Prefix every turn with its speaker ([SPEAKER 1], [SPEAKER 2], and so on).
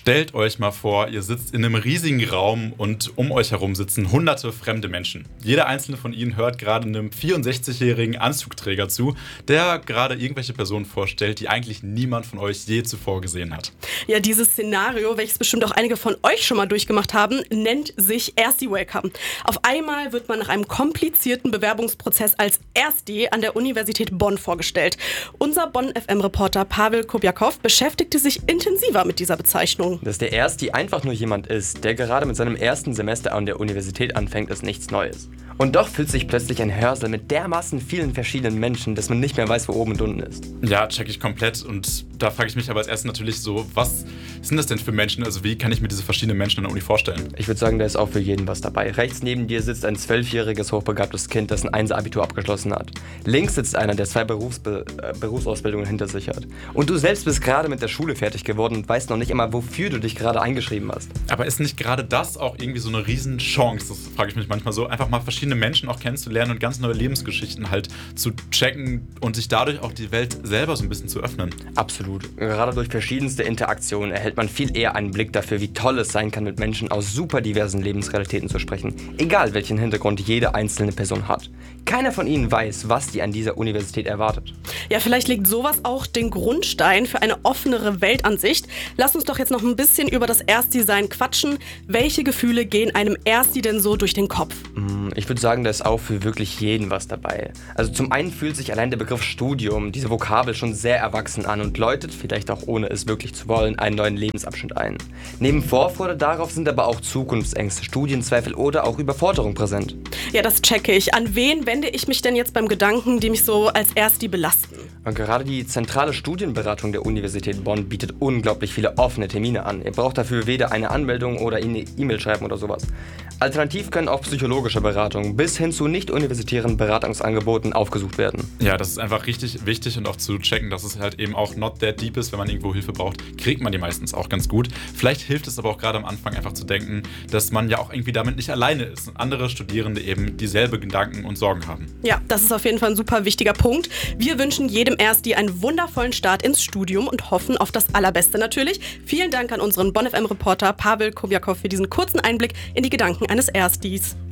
[SPEAKER 1] Stellt euch mal vor, ihr sitzt in einem riesigen Raum und um euch herum sitzen hunderte fremde Menschen. Jeder einzelne von ihnen hört gerade einem 64-jährigen Anzugträger zu, der gerade irgendwelche Personen vorstellt, die eigentlich niemand von euch je zuvor gesehen hat.
[SPEAKER 2] Ja, dieses Szenario, welches bestimmt auch einige von euch schon mal durchgemacht haben, nennt sich Erstie Welcome. Auf einmal wird man nach einem komplizierten Bewerbungsprozess als Erstie an der Universität Bonn vorgestellt. Unser Bonn-FM-Reporter Pavel Kobjakow beschäftigte sich intensiver mit dieser Bezeichnung.
[SPEAKER 3] Dass der Erstie einfach nur jemand ist, der gerade mit seinem ersten Semester an der Universität anfängt, ist nichts Neues. Und doch fühlt sich plötzlich ein Hörsaal mit dermaßen vielen verschiedenen Menschen, dass man nicht mehr weiß, wo oben und unten ist.
[SPEAKER 1] Ja, check ich komplett. Und da frage ich mich aber als erstes natürlich so, was sind das denn für Menschen? Also wie kann ich mir diese verschiedenen Menschen an der Uni vorstellen?
[SPEAKER 3] Ich würde sagen, da ist auch für jeden was dabei. Rechts neben dir sitzt ein 12-jähriges hochbegabtes Kind, das ein 1er-Abitur abgeschlossen hat. Links sitzt einer, der 2 Berufsausbildungen hinter sich hat. Und du selbst bist gerade mit der Schule fertig geworden und weißt noch nicht einmal, wofür du dich gerade eingeschrieben hast.
[SPEAKER 1] Aber ist nicht gerade das auch irgendwie so eine Riesenchance? Das frage ich mich manchmal so, einfach mal verschiedene Menschen auch kennenzulernen und ganz neue Lebensgeschichten halt zu checken und sich dadurch auch die Welt selber so ein bisschen zu öffnen.
[SPEAKER 3] Absolut. Gerade durch verschiedenste Interaktionen erhält man viel eher einen Blick dafür, wie toll es sein kann, mit Menschen aus super diversen Lebensrealitäten zu sprechen. Egal, welchen Hintergrund jede einzelne Person hat. Keiner von ihnen weiß, was die an dieser Universität erwartet.
[SPEAKER 2] Ja, vielleicht legt sowas auch den Grundstein für eine offenere Weltansicht. Lass uns doch jetzt noch ein bisschen über das Erstie-Sein quatschen. Welche Gefühle gehen einem Erstie denn so durch den Kopf?
[SPEAKER 3] Ich würde sagen, da ist auch für wirklich jeden was dabei. Also zum einen fühlt sich allein der Begriff Studium, diese Vokabel, schon sehr erwachsen an und läutet, vielleicht auch ohne es wirklich zu wollen, einen neuen Lebensabschnitt ein. Neben Vorfreude darauf sind aber auch Zukunftsängste, Studienzweifel oder auch Überforderung präsent.
[SPEAKER 2] Ja, das checke ich. An wen wende ich mich denn jetzt beim Gedanken, die mich so als Erstie belasten?
[SPEAKER 3] Und gerade die zentrale Studienberatung der Universität Bonn bietet unglaublich viele offene Termine an. Ihr braucht dafür weder eine Anmeldung oder eine E-Mail schreiben oder sowas. Alternativ können auch psychologische Beratungen bis hin zu nicht-universitären Beratungsangeboten aufgesucht werden.
[SPEAKER 1] Ja, das ist einfach richtig wichtig und auch zu checken, dass es halt eben auch not that deep ist, wenn man irgendwo Hilfe braucht, kriegt man die meistens auch ganz gut. Vielleicht hilft es aber auch gerade am Anfang einfach zu denken, dass man ja auch irgendwie damit nicht alleine ist und andere Studierende eben dieselbe Gedanken und Sorgen haben.
[SPEAKER 2] Ja, das ist auf jeden Fall ein super wichtiger Punkt. Wir wünschen jedem Erstie einen wundervollen Start ins Studium und hoffen auf das Allerbeste natürlich. Vielen Dank an unseren Bonn FM-Reporter Pavel Kobjakow für diesen kurzen Einblick in die Gedanken eines Ersties.